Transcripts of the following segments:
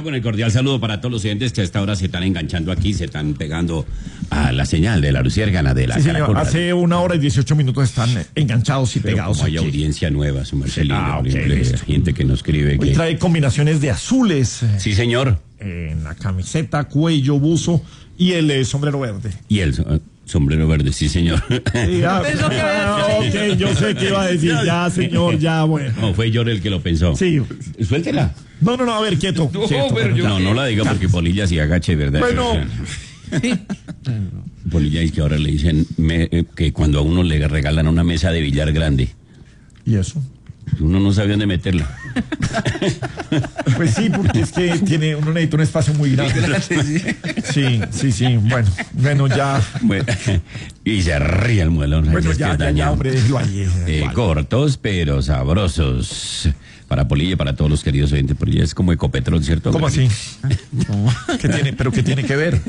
con el cordial saludo para todos los oyentes que a esta hora se están enganchando aquí, se están pegando a la señal de la luciérgana de la Sí, señor. Caracol Radio. Hace 1 hora y 18 minutos están enganchados y Pero pegados como hay aquí. audiencia nueva, su merced lindo, Ah, ok, listo. listo. Gente que nos escribe Hoy que... trae combinaciones de azules Sí, señor. en la camiseta, cuello, buzo y el sombrero verde. Y el sombrero verde, sí, señor. Sí, ok, yo sé que iba a decir, ya, señor, ya, bueno. No, fue yo el que lo pensó. Sí. Suéltela. No, a ver, quieto. quieto, pero no la diga porque Polilla se agache, ¿verdad? Bueno. Polilla es que ahora le dicen que cuando a uno le regalan una mesa de billar grande, ¿Y eso? uno no sabe dónde meterla. Pues sí, porque es que uno necesita un espacio muy grande. Sí, bueno, ya. Bueno, y se ríe el muelón. Bueno, Es que ya, es dañado. hombre, déjelo ahí. Vale. Cortos pero sabrosos. Para Polilla y para todos los queridos oyentes. Polilla es como Ecopetrol, ¿cierto? ¿Cómo así? ¿Pero qué tiene que ver?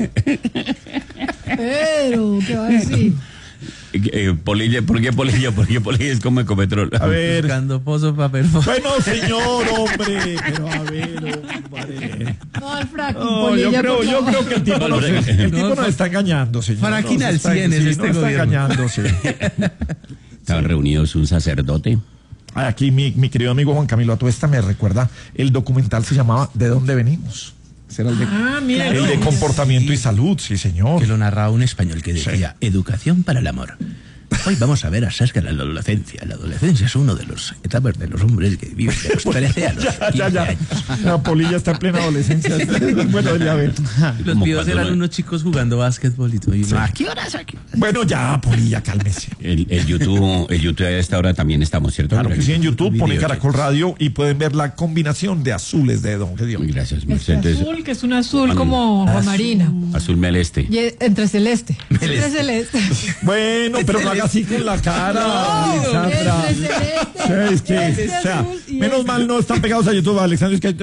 Pero, ¿qué va a decir? Polilla, ¿por qué Polilla? Porque Polilla es como Ecopetrol. A ver. Buscando pozo para perforar. Bueno, señor, hombre, pero a ver, hombre. No, el fracking, No, Polilla, por yo favor. creo que el tipo nos está engañando, señor. Fraquina al 100 es este nos está gobierno. engañando, sí. Estaban reunidos un sacerdote. Aquí mi querido amigo Juan Camilo Atuesta me recuerda, el documental se llamaba ¿De dónde venimos? Ese era Mira. el de comportamiento y salud, sí, señor. Que lo narraba un español que decía, educación para el amor. Hoy vamos a ver a Saskia en la adolescencia. La adolescencia es uno de los etapas de los hombres que viven de los 13 a los 15 años. La Polilla está en plena adolescencia. Bueno, ya ver. Los Como videos cuando eran no- unos chicos jugando básquetbol y todo. Y ¿a qué horas aquí? Bueno, ya, Polilla, cálmese. El YouTube a esta hora también estamos, ¿cierto? Claro que sí, en YouTube pone Video, Caracol Radio y pueden ver la combinación de azules de Don Gedeón. Gracias, Este Mercedes. azul, que es un azul como aguamarina. Azul meleste. Y entre celeste. Entre celeste. Bueno, pero no haga así con la cara, Alexandra. Entre celeste. Es que, este o sea, azul y menos este. mal no están pegados a YouTube, Alexandra. Es que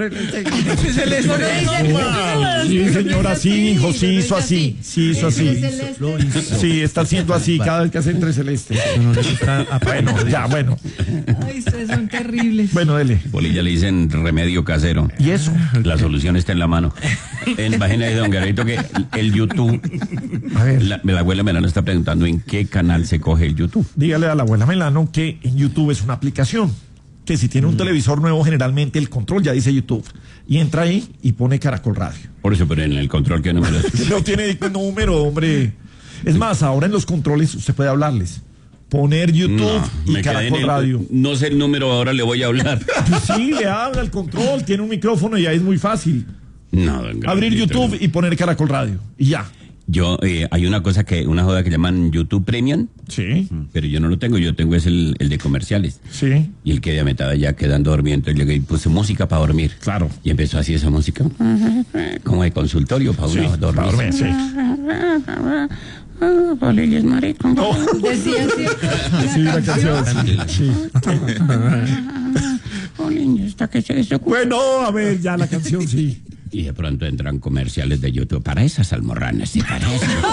sí, señora, sí, hijo, sí hizo así. Sí hizo así. Entre celeste. Sí, está haciendo así cada vez que hace entre celeste. Bueno, ya, bueno. Ay, ustedes son terribles. Bueno, dele. Polilla le dicen remedio casero. ¿Y eso? La solución está en la mano. En la página de Don Garrito que el YouTube, A ver, la abuela Melano está preguntando en qué canal se coge el YouTube. dígale a la abuela Melano que en YouTube es una aplicación. Que si tiene un televisor nuevo, generalmente el control ya dice YouTube. Y entra ahí y pone Caracol Radio. Por eso, pero en el control que número es. No tiene número, hombre. Es más, ahora en los controles usted puede hablarles. Poner YouTube y me quedé en Caracol Radio. no sé el número, ahora le voy a hablar. Pues sí, le habla el control, tiene un micrófono y ahí es muy fácil. No, don Abrir Garrito, YouTube no. y poner Caracol Radio. Y ya. Yo, hay una joda que llaman YouTube Premium, Sí, pero yo no lo tengo, yo tengo es el de comerciales. sí, Y el que ya me estaba ya quedando dormido, entonces llegué y puse música para dormir. claro. Y empezó así esa música, como de consultorio para Sí, uno para dormir, dormir. sí. Polilla es marico. No, Decía cierto. sí, la canción. Sí. Polilla, ¿está qué es eso? Bueno, a ver, ya la canción, sí. Y de pronto entran comerciales de YouTube para esas almorranas y para eso.